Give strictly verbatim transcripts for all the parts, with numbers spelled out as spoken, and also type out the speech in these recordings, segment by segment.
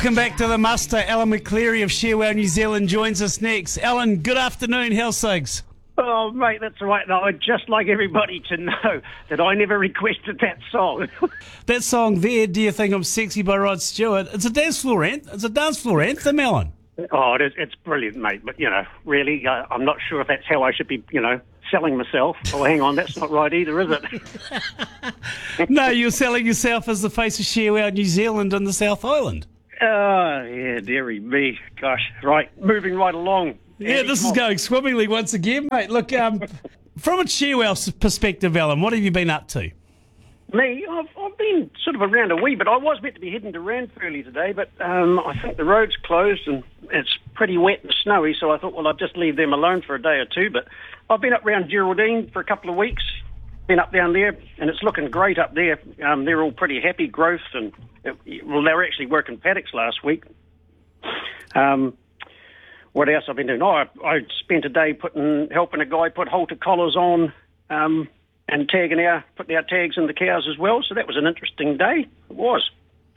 Welcome back to the muster. Alan McCleary of Sharewell New Zealand joins us next. Alan, good afternoon. How's things? Oh, mate, that's right. No, I'd just like everybody to know that I never requested that song. That song there, Do You Think I'm Sexy by Rod Stewart, it's a dance floor anthem. It's a dance floor anthem, Alan. Oh, it is, it's brilliant, mate. But, you know, really, uh, I'm not sure if that's how I should be, you know, selling myself. Oh, hang on, that's not right either, is it? No, you're selling yourself as the face of Sharewell New Zealand and the South Island. Oh, yeah, dearie me. Gosh, right, moving right along. Yeah, this is going swimmingly once again, mate. Look, um, from a Sharewell perspective, Alan, what have you been up to? Me, I've, I've been sort of around a wee bit. I was meant to be heading to Ranfurly today, but um, I think the road's closed and it's pretty wet and snowy, so I thought, well, I'd just leave them alone for a day or two. But I've been up around Geraldine for a couple of weeks, been up down there, and it's looking great up there. Um, they're all pretty happy, growth, and, it, well, they were actually working paddocks last week. Um... What else I've been doing? Oh, I, I spent a day putting, helping a guy put halter collars on um, and tagging our, putting our tags in the cows as well. So that was an interesting day. It was.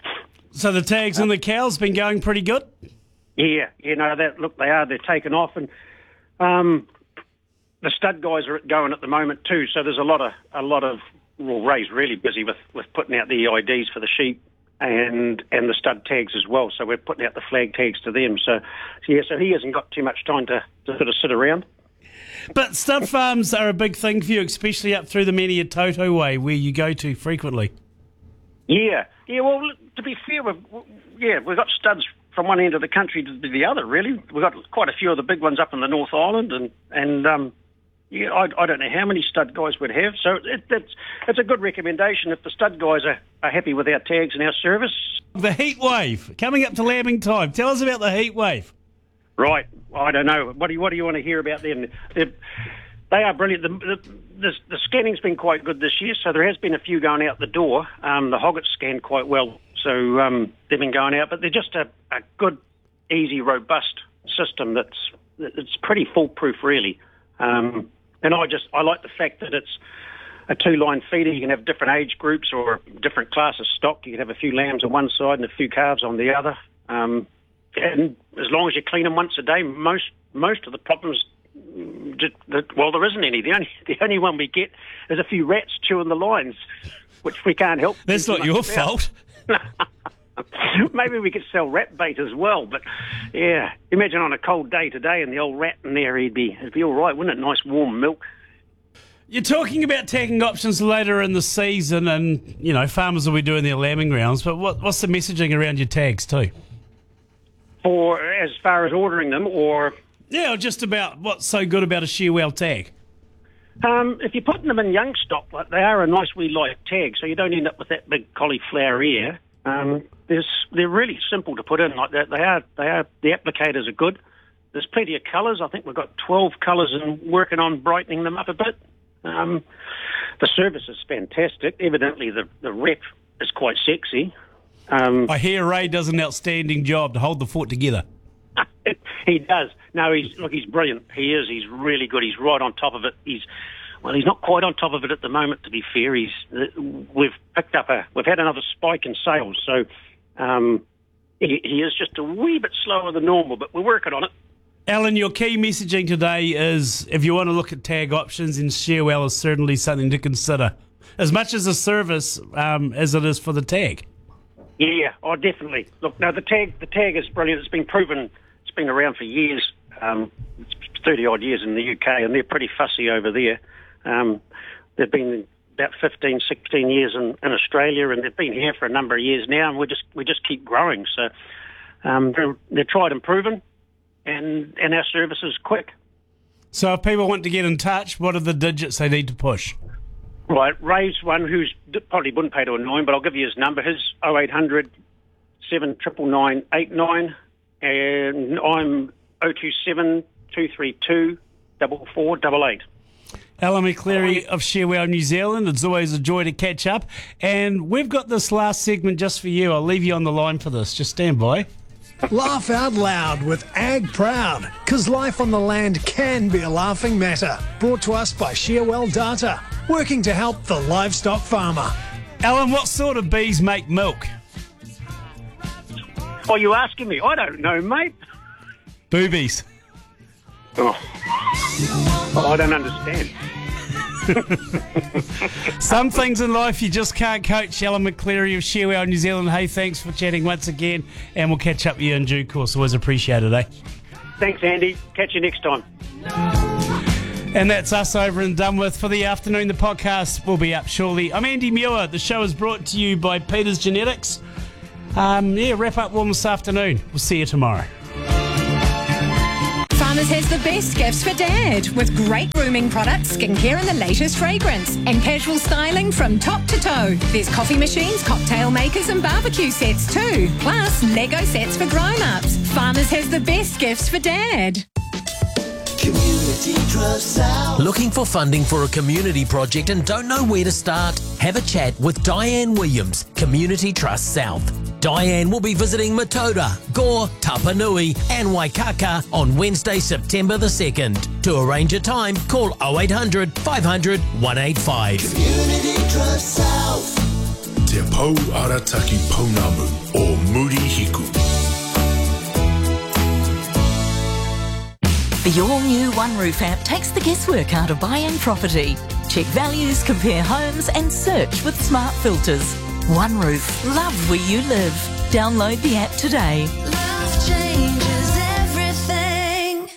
So the tags uh, in the cows been going pretty good? Yeah, you know, that, look, they are. They're taken off. And um, the stud guys are going at the moment too. So there's a lot of, a lot of, well, Ray's really busy with, with putting out the I Ds for the sheep. And and the stud tags as well, so we're putting out the flag tags to them. So, so yeah, so he hasn't got too much time to, to sort of sit around. But stud farms are a big thing for you, especially up through the Maniatoto way, where you go to frequently. Yeah, yeah. Well, to be fair, we've, yeah, we've got studs from one end of the country to the other. Really, we've got quite a few of the big ones up in the North Island, and and um, yeah, I, I don't know how many stud guys would have. So it, it's it's a good recommendation if the stud guys are, are happy with our tags and our service. The heat wave coming up to lambing time. Tell us about the heat wave. Right. I don't know. What do you, what do you want to hear about them? They're, they are brilliant. The, the, the, the scanning's been quite good this year, so there has been a few going out the door. Um, the hoggets scanned quite well, so um, they've been going out. But they're just a, a good, easy, robust system that's it's pretty foolproof, really. Um, and I just I like the fact that it's a two-line feeder. You can have different age groups or different class of stock. You can have a few lambs on one side and a few calves on the other. Um, and as long as you clean them once a day, most most of the problems, just, well, there isn't any. The only the only one we get is a few rats chewing the lines, which we can't help. That's not your fault. Maybe we could sell rat bait as well, but yeah, imagine on a cold day today and the old rat in there, he'd be, it'd be all right, wouldn't it? Nice warm milk. You're talking about tagging options later in the season, and you know farmers will be doing their lambing rounds. But what, what's the messaging around your tags too? For as far as ordering them, or yeah, or just about what's so good about a Sharewell tag. Um, if you're putting them in young stock, like they are a nice wee light tag, so you don't end up with that big cauliflower ear. Um, there's, they're really simple to put in like that. They are, they are. The applicators are good. There's plenty of colours. I think we've got twelve colours and working on brightening them up a bit. Um, the service is fantastic. Evidently, the the rep is quite sexy. Um, I hear Ray does an outstanding job to hold the fort together. He does. No, he's look. He's brilliant. He is. He's really good. He's right on top of it. He's well. He's not quite on top of it at the moment. To be fair, he's. We've picked up a. We've had another spike in sales. So um, he, he is just a wee bit slower than normal, but we're working on it. Alan, your key messaging today is if you want to look at tag options, then Sharewell is certainly something to consider, as much as a service um, as it is for the tag. Yeah, oh, definitely. Look, no, the tag the tag is brilliant. It's been proven. It's been around for years. Um, it's thirty odd years in the U K, and they're pretty fussy over there. Um, they've been about fifteen, sixteen years in, in Australia, and they've been here for a number of years now, and we just we just keep growing. So um, they're, they're tried and proven. And, and our service is quick. So if people want to get in touch, what are the digits they need to push? Right, Ray's one who's probably wouldn't pay to annoy him, but I'll give you his number. His oh eight hundred, seven nine nine, eight nine, and I'm oh two seven, two three two, four four eight eight. Alan McCleary of Sharewell New Zealand. It's always a joy to catch up. And we've got this last segment just for you. I'll leave you on the line for this. Just stand by. Laugh out loud with Ag Proud, because life on the land can be a laughing matter. Brought to us by Sharewell Data, working to help the livestock farmer. Alan, what sort of bees make milk? Oh, you asking me? I don't know, mate. Boobies. Oh, oh I don't understand. Some things in life you just can't coach. Alan McCleary of Sharewell New Zealand. Hey, thanks for chatting once again, and we'll catch up with you in due course. Always appreciated, eh? Thanks, Andy. Catch you next time. And that's us over and done with for the afternoon. The podcast will be up shortly. I'm Andy Muir. The show is brought to you by Peters Genetics. Um, yeah, wrap up warm this afternoon. We'll see you tomorrow. Farmers has the best gifts for Dad with great grooming products, skincare and the latest fragrance and casual styling from top to toe. There's coffee machines, cocktail makers and barbecue sets too. Plus Lego sets for grown-ups. Farmers has the best gifts for Dad. Community Trust South. Looking for funding for a community project and don't know where to start? Have a chat with Diane Williams, Community Trust South. Diane will be visiting Matoda, Gore, Tapanui and Waikaka on Wednesday, September the second. To arrange a time, call oh eight hundred, five hundred, one eight five. Community Trust South. Te Pou Arataki Pounamu o Muri Hiku. The all-new One Roof app takes the guesswork out of buying property. Check values, compare homes and search with smart filters. One Roof, love where you live. Download the app today. Love changes everything.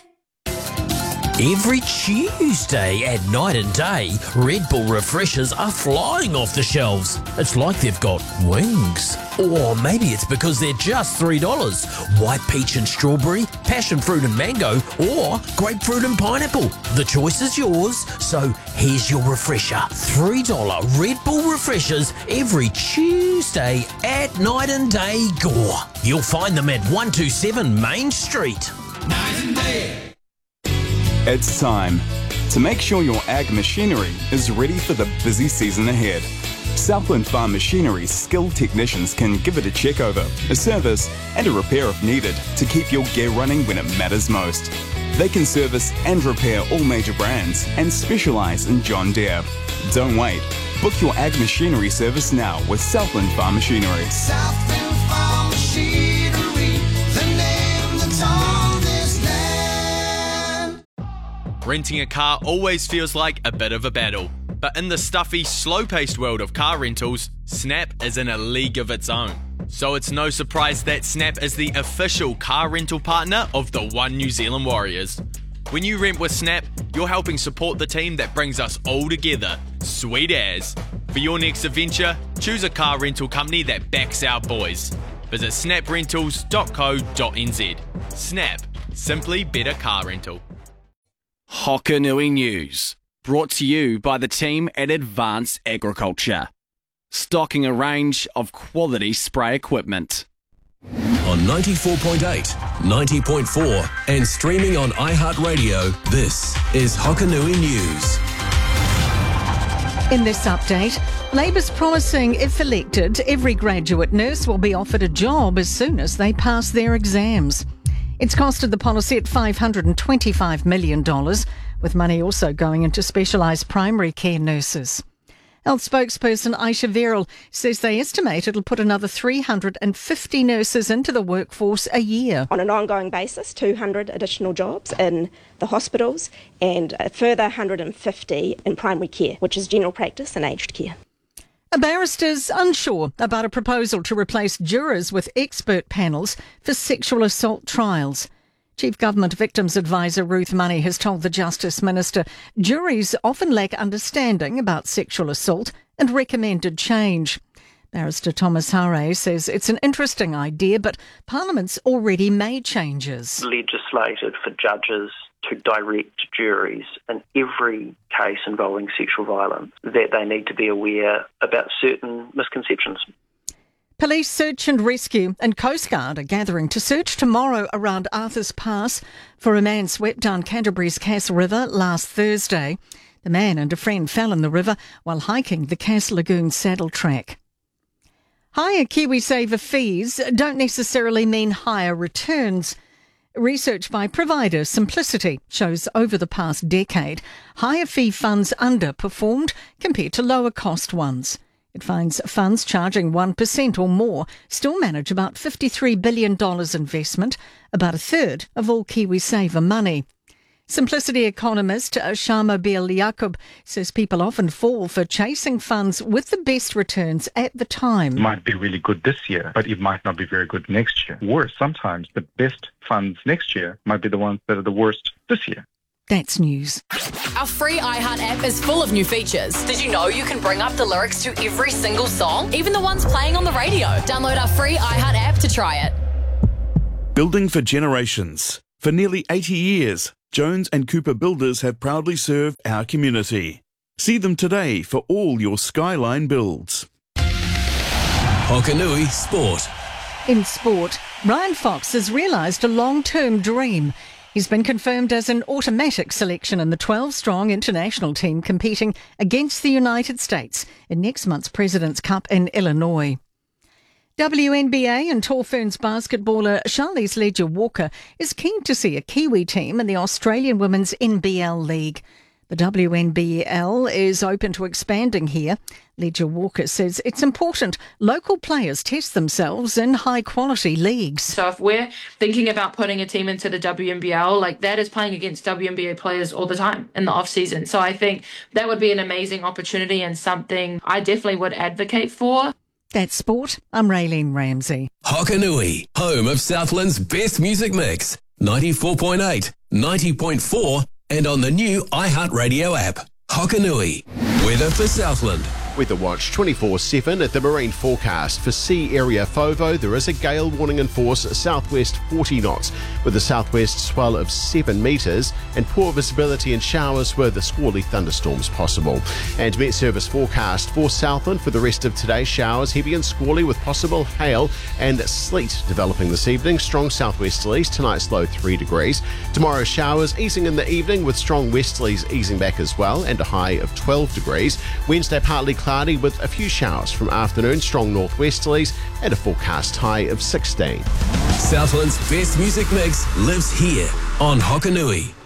Every Tuesday at night and day, Red Bull refreshers are flying off the shelves. It's like they've got wings. Or maybe it's because they're just three dollars. White peach and strawberry, passion fruit and mango, or grapefruit and pineapple. The choice is yours, so here's your refresher. three dollars Red Bull refreshers every Tuesday at night and day Gore. You'll find them at one twenty-seven Main Street. Night and day. It's time to make sure your ag machinery is ready for the busy season ahead. Southland Farm Machinery's skilled technicians can give it a check over, a service and a repair if needed to keep your gear running when it matters most. They can service and repair all major brands and specialise in John Deere. Don't wait. Book your ag machinery service now with Southland Farm Machinery. Southland Farm Machinery, the name that's on this land. Renting a car always feels like a bit of a battle. But in the stuffy, slow-paced world of car rentals, Snap is in a league of its own. So it's no surprise that Snap is the official car rental partner of the One New Zealand Warriors. When you rent with Snap, you're helping support the team that brings us all together. Sweet as. For your next adventure, choose a car rental company that backs our boys. Visit snap rentals dot co dot n z. Snap. Simply better car rental. Hokanui News. Brought to you by the team at Advanced Agriculture. Stocking a range of quality spray equipment. On ninety-four point eight, ninety point four and streaming on iHeartRadio, this is Hokanui News. In this update, Labour's promising, if elected, every graduate nurse will be offered a job as soon as they pass their exams. It's costed the policy at five hundred twenty-five million dollars, with money also going into specialised primary care nurses. Health spokesperson Aisha Verrill says they estimate it'll put another three hundred fifty nurses into the workforce a year. On an ongoing basis, two hundred additional jobs in the hospitals and a further one hundred fifty in primary care, which is general practice and aged care. A barrister's unsure about a proposal to replace jurors with expert panels for sexual assault trials. Chief Government Victims Advisor Ruth Money has told the Justice Minister juries often lack understanding about sexual assault and recommended change. Barrister Thomas Hare says it's an interesting idea, but Parliament's already made changes. Legislated for judges to direct juries in every case involving sexual violence that they need to be aware about certain misconceptions. Police Search and Rescue and Coast Guard are gathering to search tomorrow around Arthur's Pass for a man swept down Canterbury's Cass River last Thursday. The man and a friend fell in the river while hiking the Cass Lagoon saddle track. Higher KiwiSaver fees don't necessarily mean higher returns. Research by provider Simplicity shows over the past decade, higher fee funds underperformed compared to lower cost ones. It finds funds charging one percent or more still manage about fifty-three billion dollars investment, about a third of all KiwiSaver money. Simplicity economist Shamobeel Yaqub says people often fall for chasing funds with the best returns at the time. It might be really good this year, but it might not be very good next year. Worse, sometimes the best funds next year might be the ones that are the worst this year. That's news. Our free iHeart app is full of new features. Did you know you can bring up the lyrics to every single song, even the ones playing on the radio? Download our free iHeart app to try it. Building for generations. For nearly eighty years, Jones and Cooper Builders have proudly served our community. See them today for all your Skyline builds. Hokanui Sport. In sport, Ryan Fox has realised a long-term dream. He's been confirmed as an automatic selection in the twelve-strong international team competing against the United States in next month's President's Cup in Illinois. W N B A and Tall Ferns basketballer Charlize Leger-Walker is keen to see a Kiwi team in the Australian Women's N B L League. The W N B L is open to expanding here. Leger-Walker says it's important local players test themselves in high-quality leagues. So if we're thinking about putting a team into the W N B L, like that is playing against W N B A players all the time in the off-season. So I think that would be an amazing opportunity and something I definitely would advocate for. That's sport. I'm Raylene Ramsey. Hokanui, home of Southland's best music mix. ninety-four point eight, ninety point four and on the new iHeartRadio app. Hokanui. Weather for Southland. Weather Watch twenty-four seven at the marine forecast. For sea area FOVO, there is a gale warning in force southwest forty knots with a southwest swell of seven metres and poor visibility and showers with the squally thunderstorms possible. And Met Service forecast for Southland for the rest of today, showers heavy and squally with possible hail and sleet developing this evening. Strong southwesterlies, tonight's low three degrees. Tomorrow showers easing in the evening with strong westerlies easing back as well and a high of twelve degrees. Wednesday partly cloudy with a few showers from afternoon, strong northwesterlies and a forecast high of sixteen. Southland's best music mix lives here on Hokanui.